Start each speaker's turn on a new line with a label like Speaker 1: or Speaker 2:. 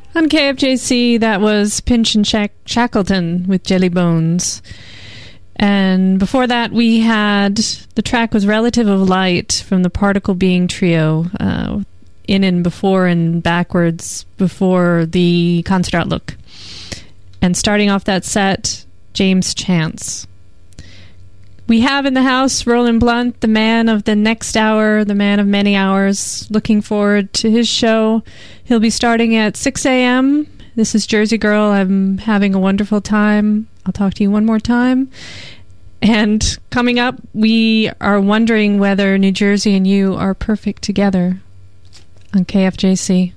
Speaker 1: On KFJC, that was Pinch and Shackleton with Jelly Bones. And before that, we had, the track was Relative of Light from the Particle Being Trio, in and before and backwards before the Concert Outlook. And starting off that set, James Chance. We have in the house Roland Blunt, the man of the next hour, the man of many hours. Looking forward to his show. He'll be starting at 6 a.m. This is Jersey Girl. I'm having a wonderful time. I'll talk to you one more time. And coming up, we are wondering whether New Jersey and you are perfect together on KFJC.